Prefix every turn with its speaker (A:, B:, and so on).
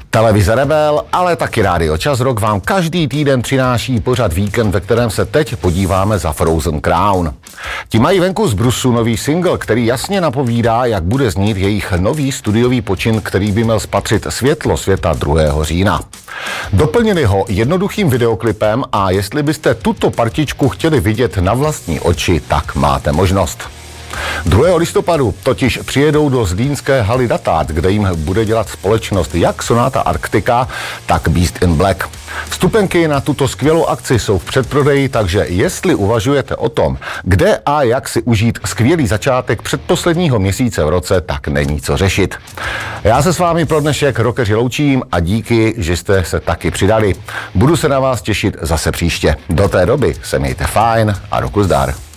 A: Televize Rebel, ale taky Rádio Čas Rock vám každý týden přináší pořad Víkend, ve kterém se teď podíváme za Frozen Crown. Ti mají venku z brusu nový single, který jasně napovídá, jak bude znít jejich nový studiový počin, který by měl spatřit světlo světa 2. října. Doplnili ho jednoduchým videoklipem a jestli byste tuto partičku chtěli vidět na vlastní oči, tak máte možnost. 2. listopadu totiž přijedou do zlínské haly Datát, kde jim bude dělat společnost jak Sonata Arctica, tak Beast in Black. Vstupenky na tuto skvělou akci jsou v předprodeji, takže jestli uvažujete o tom, kde a jak si užít skvělý začátek předposledního měsíce v roce, tak není co řešit. Já se s vámi pro dnešek rockeři loučím a díky, že jste se taky přidali. Budu se na vás těšit zase příště. Do té doby se mějte fajn a roku zdar.